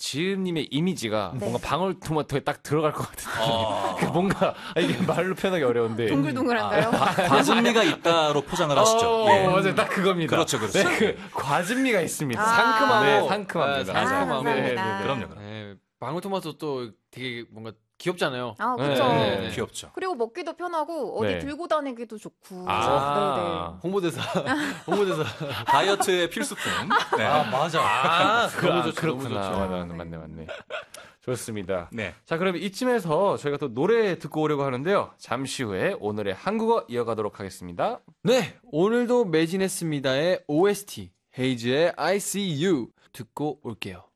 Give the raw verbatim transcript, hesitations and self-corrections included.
지은님의 이미지가 네. 뭔가 방울토마토에 딱 들어갈 것 같은 어. 그 뭔가 아, 이게 말로 표현하기 어려운데 동글동글한가요? 아, 과즙미가 있다로 포장을 하시죠. 어, 예. 맞아요. 딱 그겁니다. 그렇죠, 그렇죠. 네, 그 과즙미가 있습니다. 아. 상큼하고 네, 상큼합니다. 아, 상큼하고. 네, 네, 네. 감사합니다. 그럼요, 그럼요. 네, 방울토마토 또 되게 뭔가 귀엽잖아요. 아, 네, 그쵸. 네, 네. 귀엽죠. 그리고 먹기도 편하고 어디 네. 들고 다니기도 좋고. 아, 홍보대사, 홍보대사. 다이어트의 필수품. 네. 아 맞아. 아, 그, 너무 아, 좋죠, 그렇구나. 너무 좋죠. 맞네, 맞네, 맞네, 맞네. 좋습니다. 네. 자, 그럼 이쯤에서 저희가 또 노래 듣고 오려고 하는데요. 잠시 후에 오늘의 한국어 이어가도록 하겠습니다. 네, 오늘도 매진했습니다의 오에스티 헤이즈의 I See You 듣고 올게요.